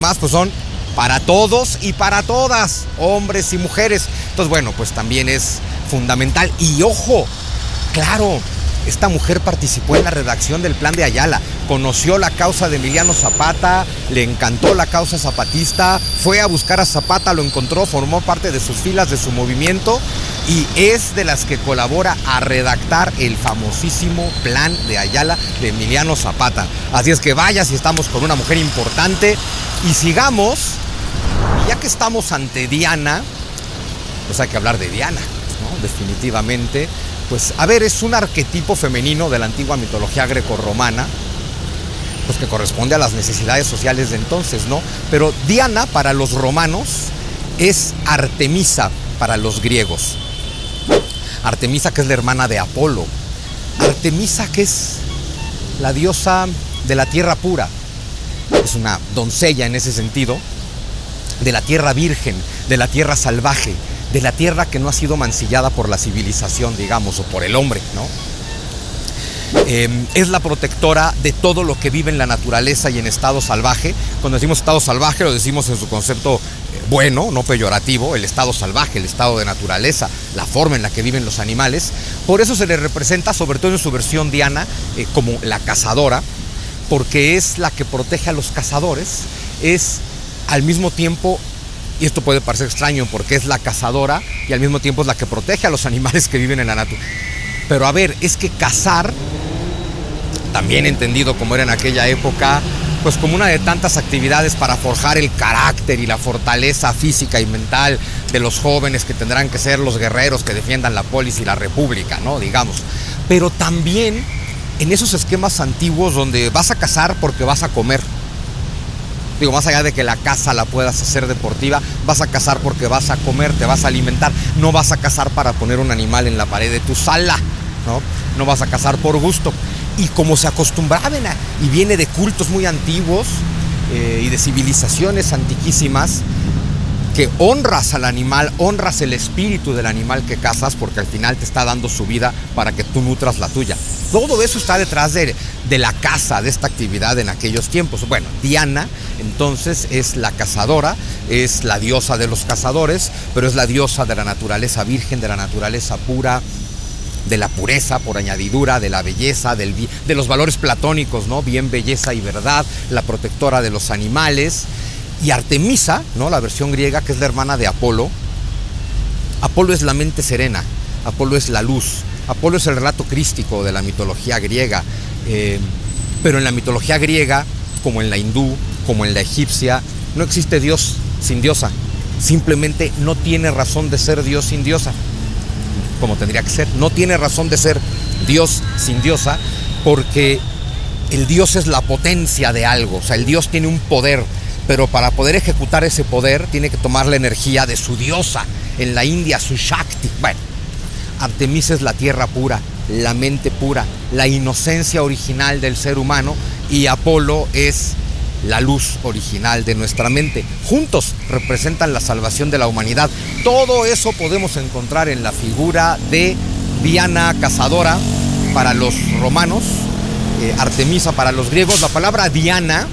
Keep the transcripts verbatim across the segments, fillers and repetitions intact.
Más pues son para todos y para todas, hombres y mujeres. Entonces, bueno, pues también es fundamental. Y ojo, claro, esta mujer participó en la redacción del Plan de Ayala, conoció la causa de Emiliano Zapata, le encantó la causa zapatista, fue a buscar a Zapata, lo encontró, formó parte de sus filas, de su movimiento, y es de las que colabora a redactar el famosísimo Plan de Ayala de Emiliano Zapata. Así es que vaya si estamos con una mujer importante. Y sigamos, y ya que estamos ante Diana, pues hay que hablar de Diana, ¿no? Definitivamente. Pues, a ver, es un arquetipo femenino de la antigua mitología grecorromana, pues que corresponde a las necesidades sociales de entonces, ¿no? Pero Diana para los romanos es Artemisa para los griegos. Artemisa, que es la hermana de Apolo. Artemisa, que es la diosa de la tierra pura. Es una doncella en ese sentido, de la tierra virgen, de la tierra salvaje, de la tierra que no ha sido mancillada por la civilización, digamos, o por el hombre, ¿no? Eh, es la protectora de todo lo que vive en la naturaleza y en estado salvaje. Cuando decimos estado salvaje lo decimos en su concepto eh, bueno, no peyorativo, el estado salvaje, el estado de naturaleza, la forma en la que viven los animales. Por eso se le representa, sobre todo en su versión diana, eh, como la cazadora, porque es la que protege a los cazadores, es al mismo tiempo, y esto puede parecer extraño porque es la cazadora y al mismo tiempo es la que protege a los animales que viven en la naturaleza. Pero a ver, es que cazar, también entendido como era en aquella época, pues como una de tantas actividades para forjar el carácter y la fortaleza física y mental de los jóvenes que tendrán que ser los guerreros que defiendan la polis y la república, ¿no? Digamos. Pero también en esos esquemas antiguos donde vas a cazar porque vas a comer. Digo, más allá de que la caza la puedas hacer deportiva, vas a cazar porque vas a comer, te vas a alimentar. No vas a cazar para poner un animal en la pared de tu sala, ¿no? No vas a cazar por gusto. Y como se acostumbraban a, y viene de cultos muy antiguos eh, y de civilizaciones antiquísimas, que honras al animal, honras el espíritu del animal que cazas, porque al final te está dando su vida para que tú nutras la tuya. Todo eso está detrás de, de la caza, de esta actividad en aquellos tiempos. Bueno, Diana entonces es la cazadora, es la diosa de los cazadores, pero es la diosa de la naturaleza virgen, de la naturaleza pura, de la pureza por añadidura, de la belleza, del, de los valores platónicos, ¿no? Bien, belleza y verdad, la protectora de los animales. Y Artemisa, ¿no? La versión griega, que es la hermana de Apolo. Apolo es la mente serena, Apolo es la luz, Apolo es el relato crístico de la mitología griega. Eh, pero en la mitología griega, como en la hindú, como en la egipcia, no existe Dios sin diosa. Simplemente no tiene razón de ser Dios sin diosa, como tendría que ser. No tiene razón de ser Dios sin diosa, porque el Dios es la potencia de algo. O sea, el Dios tiene un poder, pero para poder ejecutar ese poder tiene que tomar la energía de su diosa. En la India, su Shakti. Bueno, Artemisa es la tierra pura, la mente pura, la inocencia original del ser humano, y Apolo es la luz original de nuestra mente. Juntos representan la salvación de la humanidad. Todo eso podemos encontrar en la figura de Diana cazadora para los romanos, eh, Artemisa para los griegos. La palabra Diana,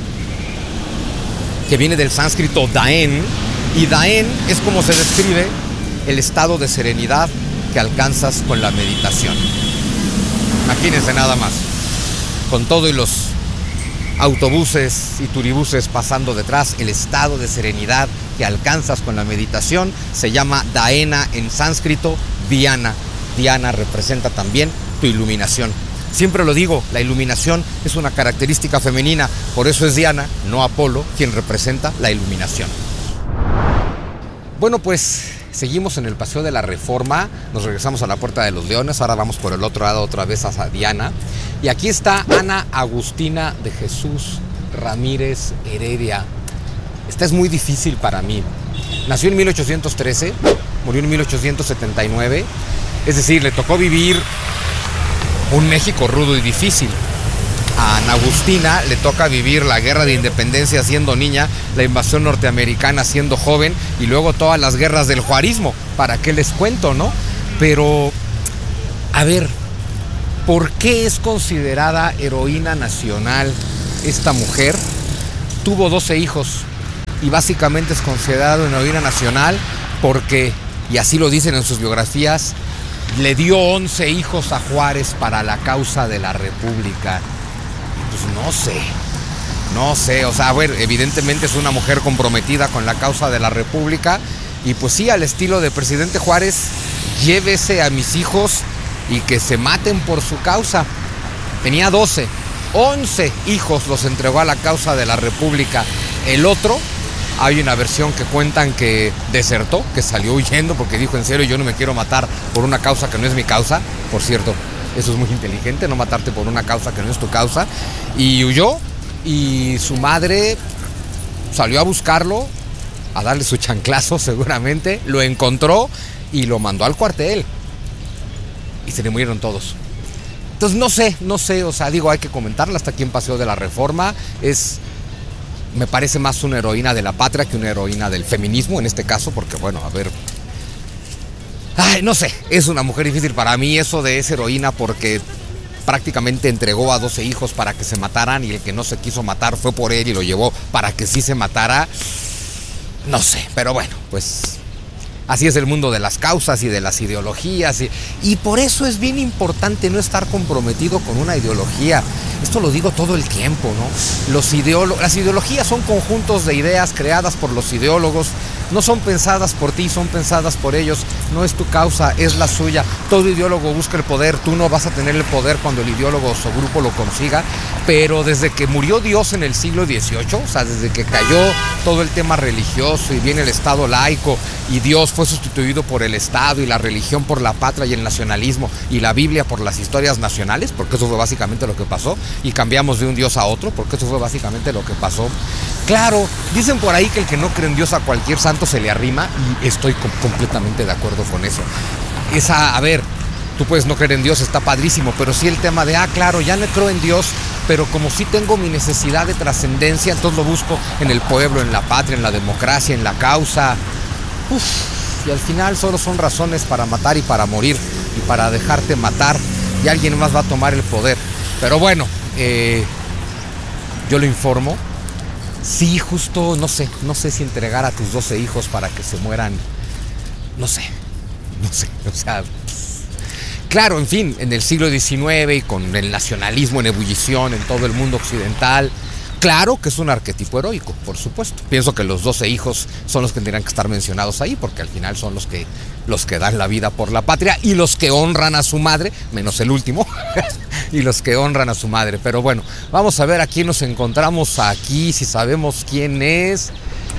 que viene del sánscrito Daen, y Daen es como se describe el estado de serenidad que alcanzas con la meditación. Imagínense nada más, con todo y los autobuses y turibuses pasando detrás, el estado de serenidad que alcanzas con la meditación se llama Daena en sánscrito, Diana. Diana representa también tu iluminación. Siempre lo digo, la iluminación es una característica femenina, por eso es Diana, no Apolo, quien representa la iluminación. Bueno, pues seguimos en el Paseo de la Reforma, nos regresamos a la Puerta de los Leones, ahora vamos por el otro lado otra vez a Diana. Y aquí está Ana Agustina de Jesús Ramírez Heredia. Esta es muy difícil para mí. Nació en mil ochocientos trece, murió en mil ochocientos setenta y nueve, es decir, le tocó vivir un México rudo y difícil. A Ana Agustina le toca vivir la guerra de independencia siendo niña, la invasión norteamericana siendo joven y luego todas las guerras del juarismo. ¿Para qué les cuento, no? Pero, a ver, ¿por qué es considerada heroína nacional esta mujer? Tuvo doce hijos, y básicamente es considerada una heroína nacional porque, y así lo dicen en sus biografías, le dio once hijos a Juárez para la causa de la República. Pues no sé, no sé, o sea, a ver, evidentemente es una mujer comprometida con la causa de la República y pues sí, al estilo de presidente Juárez, llévese a mis hijos y que se maten por su causa. Tenía doce, once hijos los entregó a la causa de la República. El otro, hay una versión que cuentan que desertó, que salió huyendo porque dijo, en serio, yo no me quiero matar por una causa que no es mi causa. Por cierto, eso es muy inteligente, no matarte por una causa que no es tu causa. Y huyó, y su madre salió a buscarlo, a darle su chanclazo seguramente, lo encontró y lo mandó al cuartel. Y se le murieron todos. Entonces no sé, no sé, o sea, digo, hay que comentarla. Hasta aquí en Paseo de la Reforma es... me parece más una heroína de la patria que una heroína del feminismo en este caso, porque bueno, a ver... Ay, no sé, es una mujer difícil para mí eso de esa heroína porque prácticamente entregó a doce hijos para que se mataran y el que no se quiso matar fue por él y lo llevó para que sí se matara. No sé, pero bueno, pues... así es el mundo de las causas y de las ideologías y, y por eso es bien importante no estar comprometido con una ideología. Esto lo digo todo el tiempo, ¿no? Los ideólogos, las ideologías son conjuntos de ideas creadas por los ideólogos, no son pensadas por ti, son pensadas por ellos. No es tu causa, es la suya. Todo ideólogo busca el poder, tú no vas a tener el poder cuando el ideólogo o su grupo lo consiga, pero desde que murió Dios en el siglo dieciocho, o sea, desde que cayó todo el tema religioso y viene el Estado laico y Dios fue sustituido por el Estado y la religión por la patria y el nacionalismo y la Biblia por las historias nacionales, porque eso fue básicamente lo que pasó, y cambiamos de un Dios a otro, porque eso fue básicamente lo que pasó. Claro, dicen por ahí que el que no cree en Dios a cualquier santo se le arrima, y estoy com- completamente de acuerdo con eso. Esa, a ver, tú puedes no creer en Dios, está padrísimo, pero sí el tema de, ah, claro, ya no creo en Dios, pero como sí tengo mi necesidad de trascendencia, entonces lo busco en el pueblo, en la patria, en la democracia, en la causa. Uf, y al final solo son razones para matar y para morir, y para dejarte matar, y alguien más va a tomar el poder. Pero bueno, eh, yo lo informo. Sí, justo, no sé, no sé si entregar a tus doce hijos para que se mueran, no sé, no sé, o sea, claro, en fin, en el siglo diecinueve y con el nacionalismo en ebullición en todo el mundo occidental, claro que es un arquetipo heroico, por supuesto. Pienso que los doce hijos son los que tendrían que estar mencionados ahí, porque al final son los que, los que dan la vida por la patria y los que honran a su madre, menos el último, y los que honran a su madre. Pero bueno, vamos a ver a quién nos encontramos aquí, si sabemos quién es.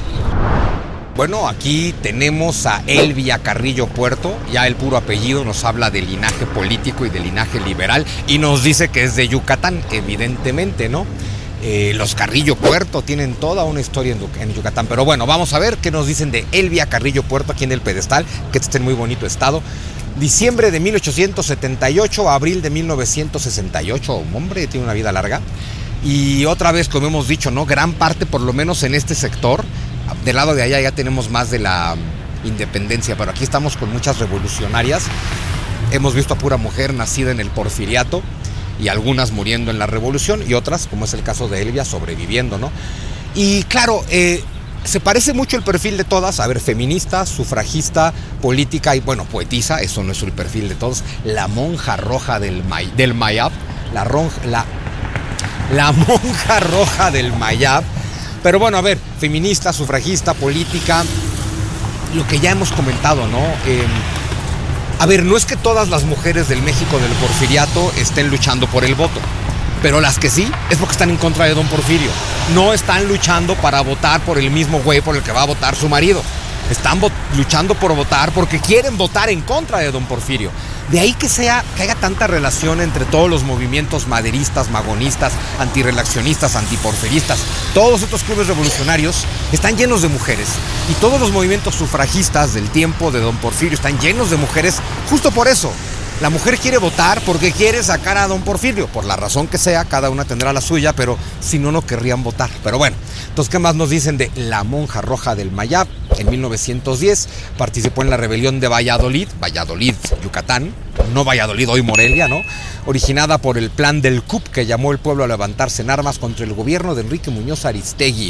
Bueno, aquí tenemos a Elvia Carrillo Puerto, ya el puro apellido nos habla de linaje político y de linaje liberal, y nos dice que es de Yucatán, evidentemente, ¿no? Eh, los Carrillo Puerto tienen toda una historia en, en Yucatán. Pero bueno, vamos a ver qué nos dicen de Elvia Carrillo Puerto aquí en el pedestal, que está en muy bonito estado. Diciembre de mil ochocientos setenta y ocho a abril de mil novecientos sesenta y ocho. Hombre, tiene una vida larga. Y otra vez, como hemos dicho, ¿no? Gran parte, por lo menos en este sector, del lado de allá ya tenemos más de la independencia, pero aquí estamos con muchas revolucionarias. Hemos visto a pura mujer nacida en el porfiriato, y algunas muriendo en la revolución, y otras, como es el caso de Elvia, sobreviviendo, ¿no? Y claro, eh, se parece mucho el perfil de todas, a ver, feminista, sufragista, política y, bueno, poetisa, eso no es el perfil de todos, la monja roja del, May, del Mayab, la, ronja, la, la monja roja del Mayab, pero bueno, a ver, feminista, sufragista, política, lo que ya hemos comentado, ¿no? Eh, A ver, no es que todas las mujeres del México del Porfiriato estén luchando por el voto, pero las que sí es porque están en contra de don Porfirio. No están luchando para votar por el mismo güey por el que va a votar su marido. Están luchando por votar porque quieren votar en contra de don Porfirio. De ahí que sea, que haya tanta relación entre todos los movimientos maderistas, magonistas, antirrelacionistas, antiporfiristas. Todos estos clubes revolucionarios están llenos de mujeres. Y todos los movimientos sufragistas del tiempo de don Porfirio están llenos de mujeres justo por eso. La mujer quiere votar porque quiere sacar a don Porfirio, por la razón que sea, cada una tendrá la suya, pero si no, no querrían votar. Pero bueno, entonces, ¿qué más nos dicen de la monja roja del Mayab? En mil novecientos diez participó en la rebelión de Valladolid, Valladolid, Yucatán, no Valladolid, hoy Morelia, ¿no? Originada por el plan del C U P, que llamó el pueblo a levantarse en armas contra el gobierno de Enrique Muñoz Aristegui.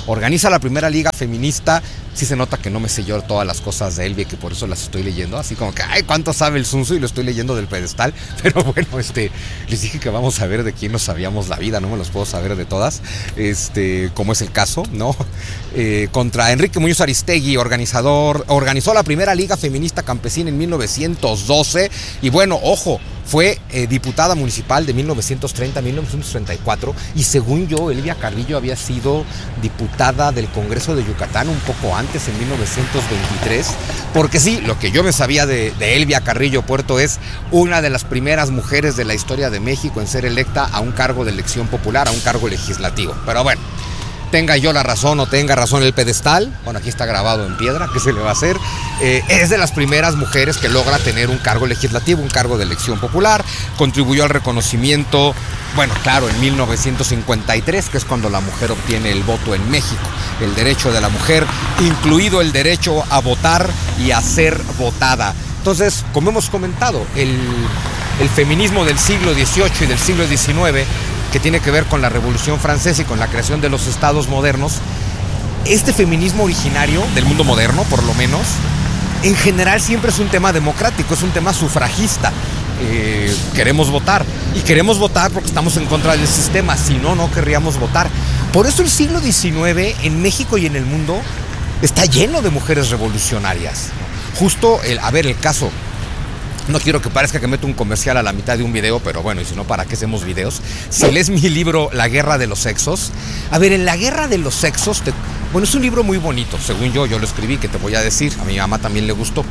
organiza la primera liga feminista. Sí se nota que no me sé yo todas las cosas de Elvia, que por eso las estoy leyendo, así como que, ay, cuánto sabe el Sun Tzu, y lo estoy leyendo del pedestal. Pero bueno, este, les dije que vamos a ver de quién nos sabíamos la vida, no me los puedo saber de todas, este, como es el caso, ¿no? Eh, contra Enrique Muñoz Aristegui, organizador, organizó la primera liga feminista campesina en mil novecientos doce, y bueno, ojo, fue eh, diputada municipal de mil novecientos treinta a mil novecientos treinta y cuatro, y según yo, Elvia Carrillo había sido diputada del Congreso de Yucatán un poco antes, en mil novecientos veintitrés, porque sí, lo que yo me sabía de, de Elvia Carrillo Puerto es una de las primeras mujeres de la historia de México en ser electa a un cargo de elección popular, a un cargo legislativo. Pero bueno, tenga yo la razón o tenga razón el pedestal, bueno, aquí está grabado en piedra, ¿qué se le va a hacer? Eh, es de las primeras mujeres que logra tener un cargo legislativo, un cargo de elección popular, contribuyó al reconocimiento, bueno, claro, en mil novecientos cincuenta y tres, que es cuando la mujer obtiene el voto en México, el derecho de la mujer, incluido el derecho a votar y a ser votada. Entonces, como hemos comentado, el, el feminismo del siglo dieciocho y del siglo diecinueve, que tiene que ver con la Revolución Francesa y con la creación de los estados modernos, este feminismo originario del mundo moderno, por lo menos, en general siempre es un tema democrático, es un tema sufragista. Eh, queremos votar, y queremos votar porque estamos en contra del sistema, si no, no querríamos votar. Por eso el siglo diecinueve en México y en el mundo está lleno de mujeres revolucionarias. Justo, el, a ver, el caso... No quiero que parezca que meto un comercial a la mitad de un video, pero bueno, y si no, ¿para qué hacemos videos? Si lees mi libro, La Guerra de los Sexos, a ver, en La Guerra de los Sexos, te, bueno, es un libro muy bonito, según yo, yo lo escribí, que te voy a decir, a mi mamá también le gustó.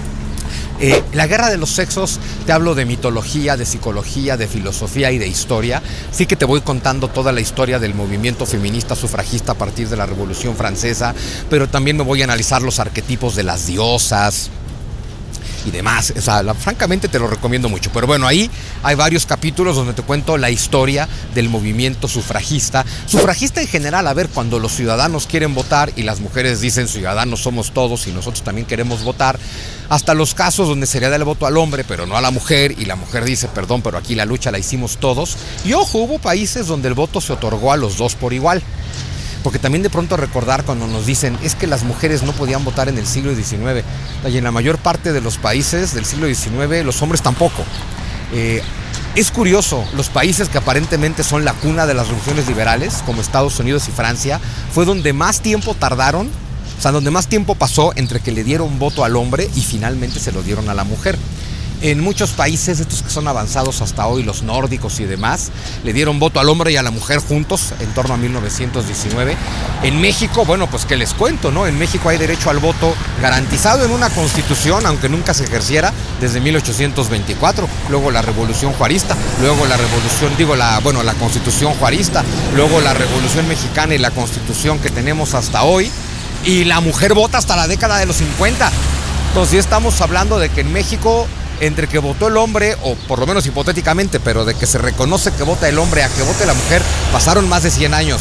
Eh, La Guerra de los Sexos, te hablo de mitología, de psicología, de filosofía y de historia. Sí que te voy contando toda la historia del movimiento feminista sufragista a partir de la Revolución Francesa, pero también me voy a analizar los arquetipos de las diosas y demás, o sea, la, francamente te lo recomiendo mucho. Pero bueno, ahí hay varios capítulos donde te cuento la historia del movimiento sufragista. Sufragista en general, a ver, cuando los ciudadanos quieren votar y las mujeres dicen ciudadanos somos todos y nosotros también queremos votar, hasta los casos donde se le da el voto al hombre pero no a la mujer, y la mujer dice perdón, pero aquí la lucha la hicimos todos. Y ojo, hubo países donde el voto se otorgó a los dos por igual. Porque también de pronto recordar cuando nos dicen es que las mujeres no podían votar en el siglo diecinueve, y en la mayor parte de los países del siglo diecinueve los hombres tampoco. Eh, es curioso, los países que aparentemente son la cuna de las revoluciones liberales, como Estados Unidos y Francia, fue donde más tiempo tardaron, o sea, donde más tiempo pasó entre que le dieron voto al hombre y finalmente se lo dieron a la mujer. En muchos países, estos que son avanzados hasta hoy, los nórdicos y demás, le dieron voto al hombre y a la mujer juntos en torno a mil novecientos diecinueve. En México, bueno, pues qué les cuento, ¿no? En México hay derecho al voto garantizado en una constitución, aunque nunca se ejerciera, desde mil ochocientos veinticuatro. Luego la Revolución Juarista, luego la Revolución, digo, la, bueno, la Constitución Juarista, luego la Revolución Mexicana y la Constitución que tenemos hasta hoy. Y la mujer vota hasta la década de los cincuenta. Entonces ya estamos hablando de que en México, entre que votó el hombre, o por lo menos hipotéticamente, pero de que se reconoce que vota el hombre a que vote la mujer, pasaron más de cien años.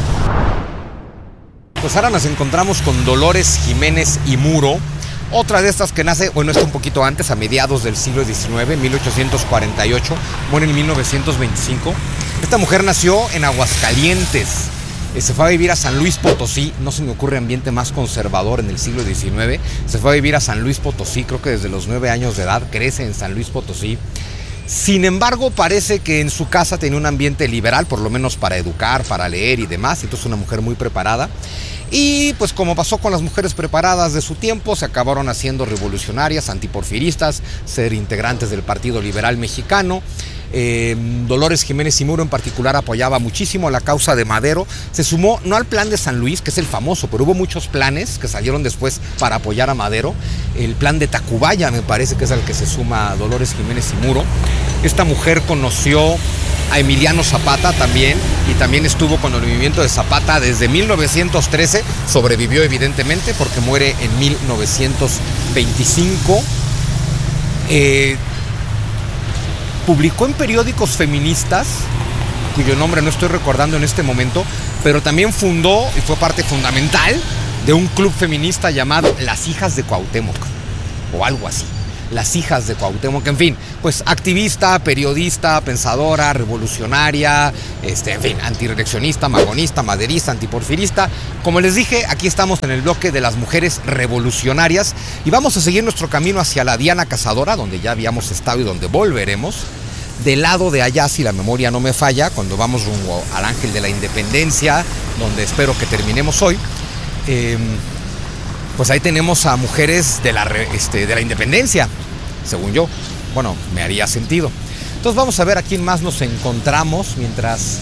Pues ahora nos encontramos con Dolores Jiménez y Muro, otra de estas que nace, bueno, está un poquito antes, a mediados del siglo diecinueve, mil ochocientos cuarenta y ocho, muere en mil novecientos veinticinco. Esta mujer nació en Aguascalientes. Se fue a vivir a San Luis Potosí, no se me ocurre ambiente más conservador en el siglo diecinueve, se fue a vivir a San Luis Potosí, creo que desde los nueve años de edad, crece en San Luis Potosí. Sin embargo, parece que en su casa tenía un ambiente liberal, por lo menos para educar, para leer y demás, entonces una mujer muy preparada. Y pues como pasó con las mujeres preparadas de su tiempo, se acabaron haciendo revolucionarias, antiporfiristas, ser integrantes del Partido Liberal Mexicano. Eh, Dolores Jiménez y Muro en particular apoyaba muchísimo la causa de Madero. Se sumó no al plan de San Luis, que es el famoso, pero hubo muchos planes que salieron después para apoyar a Madero. El plan de Tacubaya me parece que es al que se suma Dolores Jiménez y Muro. Esta mujer conoció a Emiliano Zapata también, y también estuvo con el movimiento de Zapata desde mil novecientos trece, sobrevivió evidentemente porque muere en mil novecientos veinticinco. Eh, publicó en periódicos feministas, cuyo nombre no estoy recordando en este momento, pero también fundó y fue parte fundamental de un club feminista llamado Las Hijas de Cuauhtémoc, o algo así. Las Hijas de Cuauhtémoc, en fin, pues activista, periodista, pensadora, revolucionaria, este, en fin, antireeleccionista, magonista, maderista, antiporfirista. Como les dije, aquí estamos en el bloque de las mujeres revolucionarias y vamos a seguir nuestro camino hacia la Diana Cazadora, donde ya habíamos estado y donde volveremos. Del lado de allá, si la memoria no me falla, cuando vamos rumbo al Ángel de la Independencia, donde espero que terminemos hoy, eh, pues ahí tenemos a mujeres de la, este, de la independencia, según yo. Bueno, me haría sentido. Entonces vamos a ver a quién más nos encontramos mientras,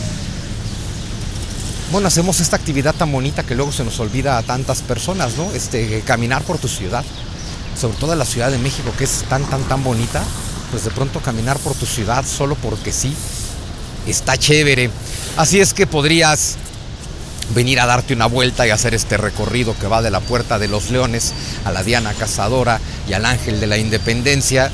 bueno, hacemos esta actividad tan bonita que luego se nos olvida a tantas personas, ¿no? Este, caminar por tu ciudad, sobre todo la Ciudad de México, que es tan, tan, tan bonita. Pues de pronto caminar por tu ciudad solo porque sí, está chévere. Así es que podrías venir a darte una vuelta y hacer este recorrido que va de la Puerta de los Leones a la Diana Cazadora y al Ángel de la Independencia,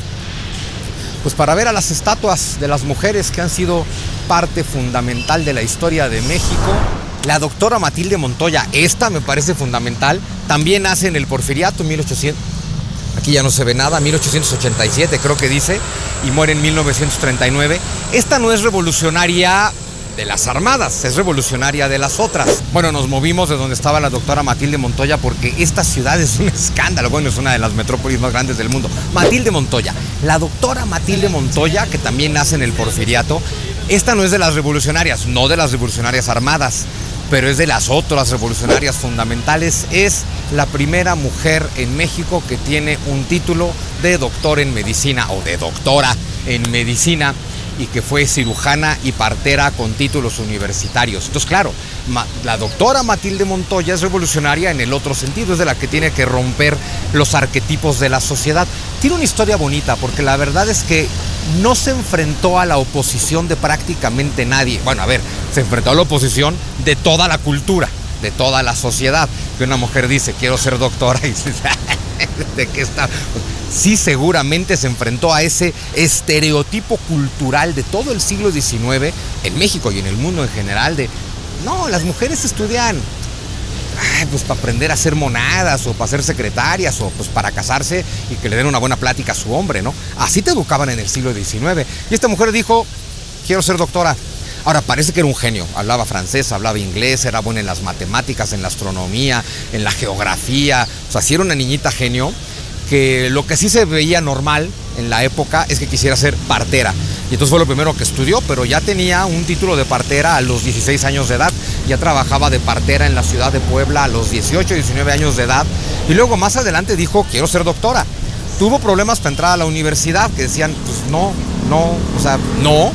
pues para ver a las estatuas de las mujeres que han sido parte fundamental de la historia de México. La doctora Matilde Montoya, esta me parece fundamental, también nace en el Porfiriato en mil ochocientos... Aquí ya no se ve nada, mil ochocientos ochenta y siete creo que dice, y muere en mil novecientos treinta y nueve. Esta no es revolucionaria de las armadas, es revolucionaria de las otras. Bueno, nos movimos de donde estaba la doctora Matilde Montoya porque esta ciudad es un escándalo. Bueno, es una de las metrópolis más grandes del mundo. Matilde Montoya, la doctora Matilde Montoya, que también nace en el Porfiriato. Esta no es de las revolucionarias, no de las revolucionarias armadas, pero es de las otras revolucionarias fundamentales. Es la primera mujer en México que tiene un título de doctor en medicina o de doctora en medicina y que fue cirujana y partera con títulos universitarios. Entonces, claro, la doctora Matilde Montoya es revolucionaria en el otro sentido, es de la que tiene que romper los arquetipos de la sociedad. Tiene una historia bonita porque la verdad es que no se enfrentó a la oposición de prácticamente nadie. Bueno, a ver, se enfrentó a la oposición de toda la cultura, de toda la sociedad. Que una mujer dice, quiero ser doctora, y dice, ¿de qué está? Sí, seguramente se enfrentó a ese estereotipo cultural de todo el siglo diecinueve, en México y en el mundo en general, de, no, las mujeres estudian ay, pues para aprender a ser monadas o para ser secretarias o pues para casarse y que le den una buena plática a su hombre, ¿no? Así te educaban en el siglo diecinueve. Y esta mujer dijo, quiero ser doctora. Ahora, parece que era un genio, hablaba francés, hablaba inglés, era buena en las matemáticas, en la astronomía, en la geografía. O sea, sí era una niñita genio, que lo que sí se veía normal en la época es que quisiera ser partera. Y entonces fue lo primero que estudió, pero ya tenía un título de partera a los dieciséis años de edad. Ya trabajaba de partera en la ciudad de Puebla a los dieciocho, diecinueve años de edad. Y luego más adelante dijo, quiero ser doctora. Tuvo problemas para entrar a la universidad, que decían, pues no, no, o sea, no,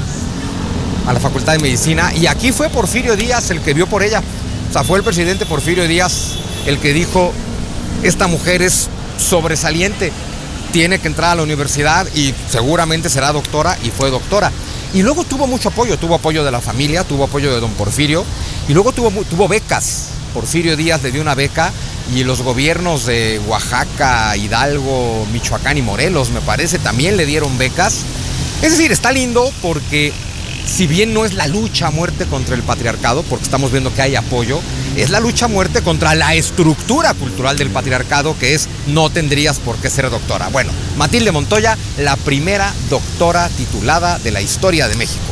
a la Facultad de Medicina. Y aquí fue Porfirio Díaz el que vio por ella. O sea, fue el presidente Porfirio Díaz el que dijo, esta mujer es sobresaliente, tiene que entrar a la universidad y seguramente será doctora, y fue doctora. Y luego tuvo mucho apoyo, tuvo apoyo de la familia, tuvo apoyo de don Porfirio, y luego tuvo, tuvo becas. Porfirio Díaz le dio una beca y los gobiernos de Oaxaca, Hidalgo, Michoacán y Morelos, me parece, también le dieron becas. Es decir, está lindo porque si bien no es la lucha a muerte contra el patriarcado, porque estamos viendo que hay apoyo, es la lucha a muerte contra la estructura cultural del patriarcado, que es no tendrías por qué ser doctora. Bueno, Matilde Montoya, la primera doctora titulada de la historia de México.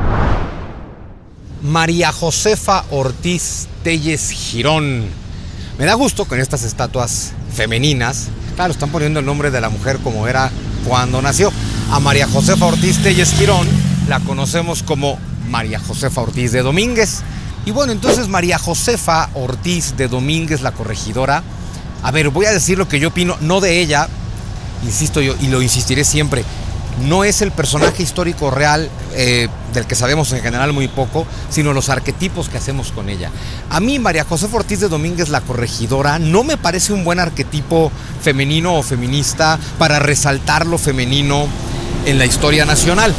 María Josefa Ortiz Telles Girón. Me da gusto con estas estatuas femeninas. Claro, están poniendo el nombre de la mujer como era cuando nació. A María Josefa Ortiz Telles Girón la conocemos como María Josefa Ortiz de Domínguez. Y bueno, entonces María Josefa Ortiz de Domínguez, la corregidora. A ver, voy a decir lo que yo opino, no de ella, insisto yo, y lo insistiré siempre. No es el personaje histórico real eh, del que sabemos en general muy poco, sino los arquetipos que hacemos con ella. A mí, María Josefa Ortiz de Domínguez, la corregidora, no me parece un buen arquetipo femenino o feminista para resaltar lo femenino en la historia nacional.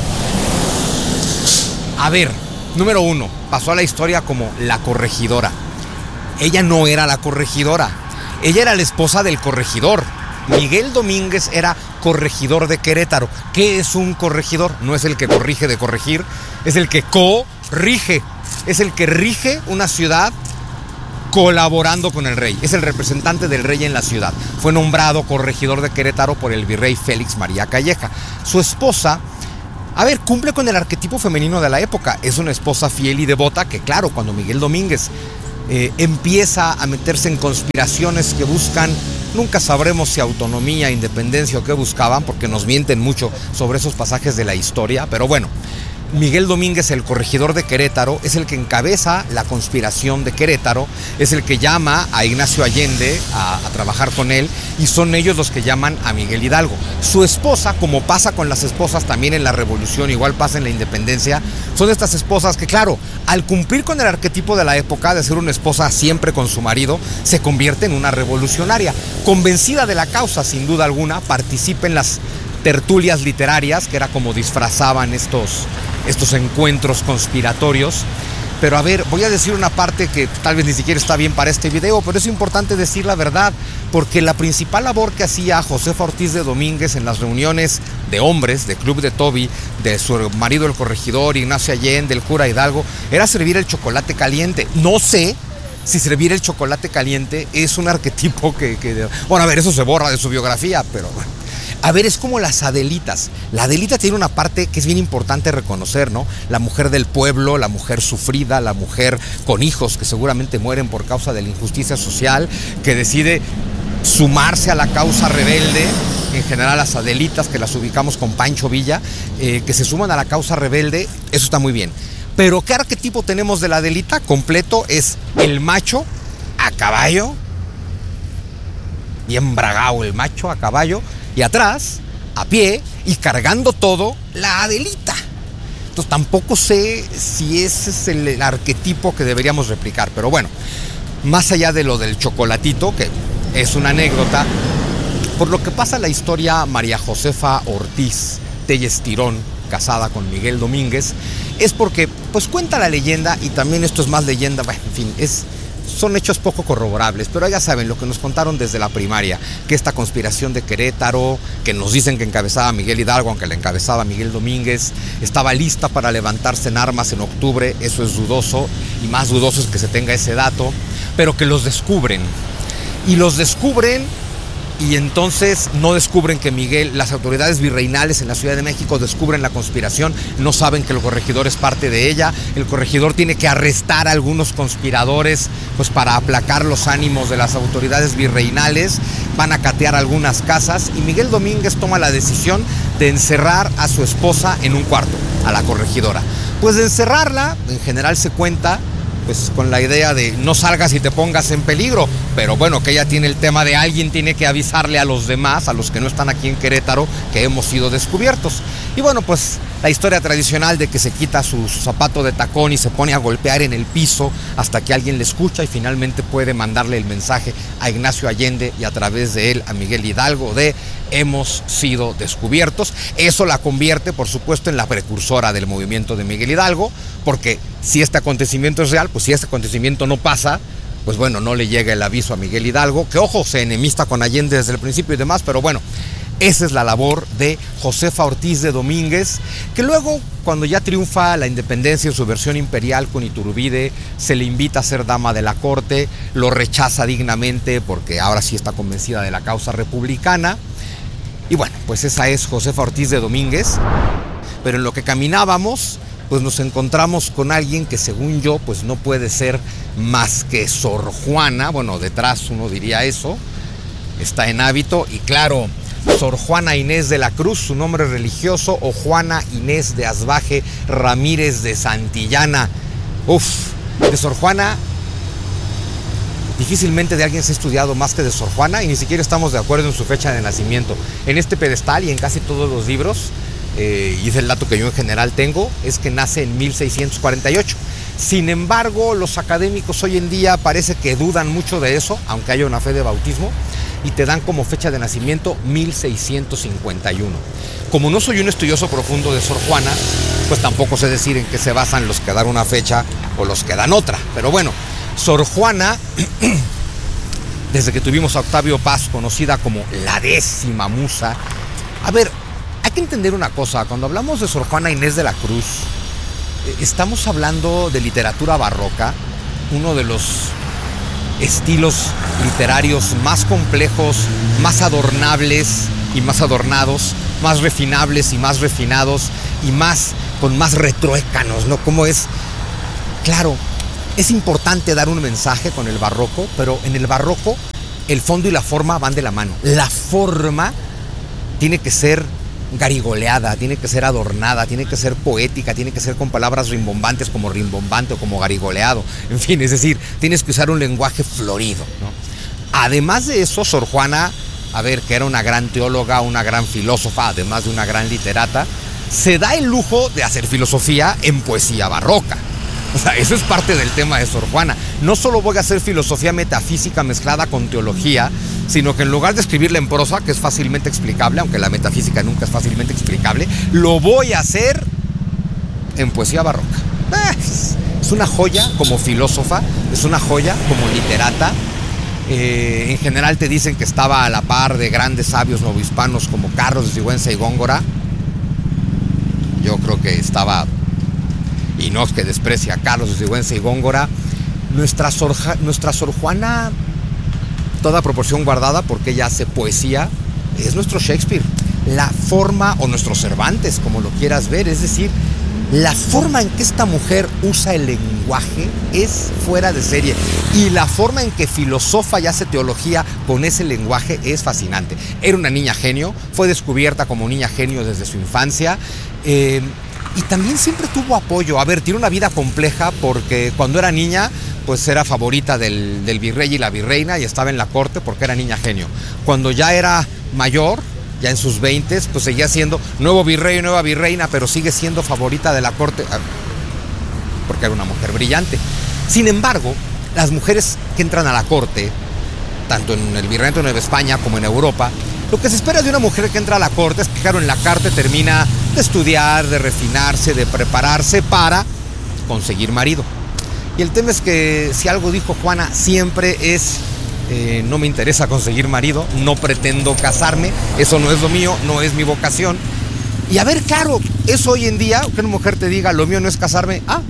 A ver, número uno, pasó a la historia como la corregidora. Ella no era la corregidora, ella era la esposa del corregidor. Miguel Domínguez era corregidor de Querétaro. ¿Qué es un corregidor? No es el que corrige de corregir, es el que corrige. Es el que rige una ciudad colaborando con el rey. Es el representante del rey en la ciudad. Fue nombrado corregidor de Querétaro por el virrey Félix María Calleja. Su esposa, a ver, cumple con el arquetipo femenino de la época. Es una esposa fiel y devota que, claro, cuando Miguel Domínguez eh, empieza a meterse en conspiraciones que buscan, nunca sabremos si autonomía, independencia o qué buscaban, porque nos mienten mucho sobre esos pasajes de la historia, pero bueno, Miguel Domínguez, el corregidor de Querétaro, es el que encabeza la conspiración de Querétaro, es el que llama a Ignacio Allende a, a trabajar con él, y son ellos los que llaman a Miguel Hidalgo. Su esposa, como pasa con las esposas también en la Revolución, igual pasa en la Independencia, son estas esposas que, claro, al cumplir con el arquetipo de la época de ser una esposa siempre con su marido, se convierte en una revolucionaria. Convencida de la causa, sin duda alguna, participa en las tertulias literarias, que era como disfrazaban estos, estos encuentros conspiratorios. Pero a ver, voy a decir una parte que tal vez ni siquiera está bien para este video, pero es importante decir la verdad, porque la principal labor que hacía Josefa Ortiz de Domínguez en las reuniones de hombres, de Club de Toby, de su marido el corregidor, Ignacio Allende, el cura Hidalgo, era servir el chocolate caliente. No sé si servir el chocolate caliente es un arquetipo que, que... Bueno, a ver, eso se borra de su biografía, pero... A ver, es como las Adelitas. La Adelita tiene una parte que es bien importante reconocer, ¿no? La mujer del pueblo, la mujer sufrida, la mujer con hijos que seguramente mueren por causa de la injusticia social, que decide sumarse a la causa rebelde. En general las Adelitas, que las ubicamos con Pancho Villa, eh, que se suman a la causa rebelde, eso está muy bien. Pero ¿qué arquetipo tenemos de la Adelita? Completo es el macho a caballo, bien bragado el macho a caballo, y atrás, a pie y cargando todo, la Adelita. Entonces tampoco sé si ese es el, el arquetipo que deberíamos replicar. Pero bueno, más allá de lo del chocolatito, que es una anécdota, por lo que pasa la historia María Josefa Ortiz Telles Tirón, casada con Miguel Domínguez, es porque, pues cuenta la leyenda, y también esto es más leyenda, bueno, en fin, es... son hechos poco corroborables, pero ya saben lo que nos contaron desde la primaria, que esta conspiración de Querétaro, que nos dicen que encabezaba Miguel Hidalgo, aunque la encabezaba Miguel Domínguez, estaba lista para levantarse en armas en octubre, eso es dudoso, y más dudoso es que se tenga ese dato, pero que los descubren, y los descubren, y entonces no descubren que Miguel, las autoridades virreinales en la Ciudad de México descubren la conspiración, no saben que el corregidor es parte de ella, el corregidor tiene que arrestar a algunos conspiradores pues para aplacar los ánimos de las autoridades virreinales, van a catear algunas casas y Miguel Domínguez toma la decisión de encerrar a su esposa en un cuarto, a la corregidora. Pues de encerrarla, en general se cuenta, pues con la idea de no salgas y te pongas en peligro, pero bueno, que ella tiene el tema de alguien tiene que avisarle a los demás, a los que no están aquí en Querétaro, que hemos sido descubiertos. Y bueno, pues la historia tradicional de que se quita su, su zapato de tacón y se pone a golpear en el piso hasta que alguien le escucha y finalmente puede mandarle el mensaje a Ignacio Allende y a través de él a Miguel Hidalgo de hemos sido descubiertos. Eso la convierte, por supuesto, en la precursora del movimiento de Miguel Hidalgo, porque si este acontecimiento es real, pues si este acontecimiento no pasa, pues bueno, no le llega el aviso a Miguel Hidalgo, que ojo, se enemista con Allende desde el principio y demás, pero bueno, esa es la labor de Josefa Ortiz de Domínguez, que luego, cuando ya triunfa la independencia en su versión imperial con Iturbide, se le invita a ser dama de la corte, lo rechaza dignamente porque ahora sí está convencida de la causa republicana. Y bueno, pues esa es Josefa Ortiz de Domínguez, pero en lo que caminábamos, pues nos encontramos con alguien que según yo, pues no puede ser más que Sor Juana, bueno, detrás uno diría eso, está en hábito, y claro, Sor Juana Inés de la Cruz, su nombre religioso, o Juana Inés de Asbaje Ramírez de Santillana. Uf, de Sor Juana, difícilmente de alguien se ha estudiado más que de Sor Juana, y ni siquiera estamos de acuerdo en su fecha de nacimiento. En este pedestal y en casi todos los libros, eh, y es el dato que yo en general tengo, es que nace en mil seiscientos cuarenta y ocho. Sin embargo, los académicos hoy en día parece que dudan mucho de eso, aunque haya una fe de bautismo, y te dan como fecha de nacimiento mil seiscientos cincuenta y uno. Como no soy un estudioso profundo de Sor Juana, pues tampoco sé decir en qué se basan los que dan una fecha o los que dan otra. Pero bueno, Sor Juana, desde que tuvimos a Octavio Paz, conocida como la décima musa. A ver, hay que entender una cosa, cuando hablamos de Sor Juana Inés de la Cruz, estamos hablando de literatura barroca, uno de los estilos literarios más complejos, más adornables y más adornados, más refinables y más refinados y más con más retruécanos, ¿no? Como es, claro, es importante dar un mensaje con el barroco, pero en el barroco el fondo y la forma van de la mano. La forma tiene que ser garigoleada, tiene que ser adornada, tiene que ser poética, tiene que ser con palabras rimbombantes como rimbombante o como garigoleado. En fin, es decir, tienes que usar un lenguaje florido, ¿no? Además de eso, Sor Juana, a ver, que era una gran teóloga, una gran filósofa, además de una gran literata, se da el lujo de hacer filosofía en poesía barroca. O sea, eso es parte del tema de Sor Juana. No solo voy a hacer filosofía metafísica mezclada con teología, sino que en lugar de escribirla en prosa, que es fácilmente explicable, aunque la metafísica nunca es fácilmente explicable, lo voy a hacer en poesía barroca. Es una joya como filósofa, es una joya como literata. Eh, en general te dicen que estaba a la par de grandes sabios novohispanos como Carlos de Sigüenza y Góngora. Yo creo que estaba... Y no es que desprecia a Carlos de Sigüenza y Góngora. Nuestra Sor, nuestra Sor Juana, toda proporción guardada, porque ella hace poesía, es nuestro Shakespeare. La forma, o nuestro Cervantes, como lo quieras ver, es decir, la forma en que esta mujer usa el lenguaje es fuera de serie. Y la forma en que filosofa y hace teología con ese lenguaje es fascinante. Era una niña genio, fue descubierta como niña genio desde su infancia. Eh, Y también siempre tuvo apoyo. A ver, tiene una vida compleja porque cuando era niña, pues era favorita del, del virrey y la virreina y estaba en la corte porque era niña genio. Cuando ya era mayor, ya en sus veintes, pues seguía siendo nuevo virrey y nueva virreina, pero sigue siendo favorita de la corte porque era una mujer brillante. Sin embargo, las mujeres que entran a la corte, tanto en el Virreinato de Nueva España como en Europa, lo que se espera de una mujer que entra a la corte es que, claro, en la corte termina de estudiar, de refinarse, de prepararse para conseguir marido. Y el tema es que si algo dijo Juana siempre es, eh, no me interesa conseguir marido, no pretendo casarme, eso no es lo mío, no es mi vocación. Y a ver, claro, eso hoy en día, que una mujer te diga, lo mío no es casarme, ah,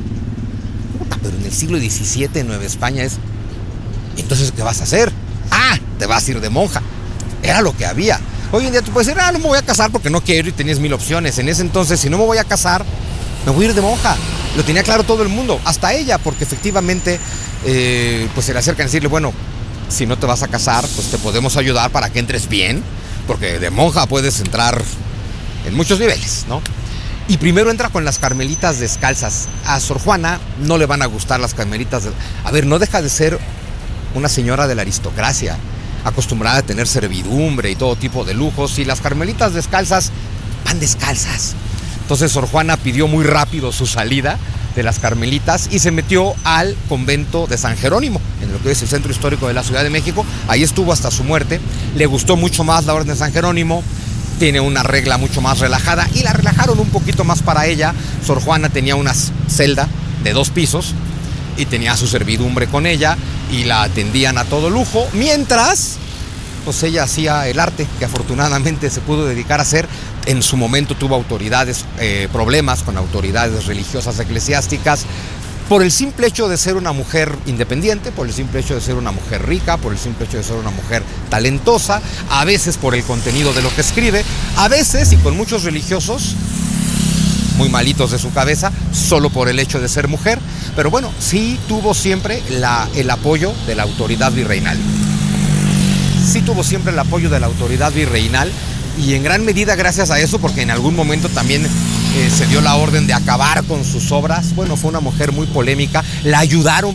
puta, pero en el siglo diecisiete en Nueva España es, entonces, ¿qué vas a hacer? Ah, te vas a ir de monja. Era lo que había. Hoy en día tú puedes decir, ah, no me voy a casar porque no quiero y tenías mil opciones. En ese entonces, si no me voy a casar, me voy a ir de monja. Lo tenía claro todo el mundo, hasta ella, porque efectivamente, eh, pues se le acercan a decirle, bueno, si no te vas a casar, pues te podemos ayudar para que entres bien, porque de monja puedes entrar en muchos niveles, ¿no? Y primero entra con las carmelitas descalzas. A Sor Juana no le van a gustar las carmelitas. De... A ver, no deja de ser una señora de la aristocracia, acostumbrada a tener servidumbre y todo tipo de lujos, y las carmelitas descalzas van descalzas. Entonces Sor Juana pidió muy rápido su salida de las carmelitas y se metió al convento de San Jerónimo, en lo que es el centro histórico de la Ciudad de México. Ahí estuvo hasta su muerte. Le gustó mucho más la orden de San Jerónimo, tiene una regla mucho más relajada y la relajaron un poquito más para ella. Sor Juana tenía una celda de dos pisos y tenía su servidumbre con ella y la atendían a todo lujo, mientras pues ella hacía el arte que afortunadamente se pudo dedicar a hacer. En su momento tuvo autoridades, eh, problemas con autoridades religiosas eclesiásticas por el simple hecho de ser una mujer independiente, por el simple hecho de ser una mujer rica, por el simple hecho de ser una mujer talentosa, a veces por el contenido de lo que escribe, a veces, y con muchos religiosos muy malitos de su cabeza, solo por el hecho de ser mujer, pero bueno, sí tuvo siempre la, el apoyo de la autoridad virreinal. Sí tuvo siempre el apoyo de la autoridad virreinal, y en gran medida gracias a eso, porque en algún momento también eh, se dio la orden de acabar con sus obras. Bueno, fue una mujer muy polémica, la ayudaron.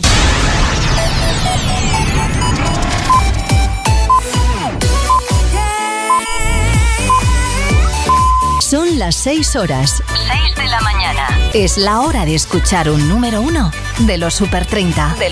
Son las seis horas. seis de la mañana. Es la hora de escuchar un número uno de los Super treinta. De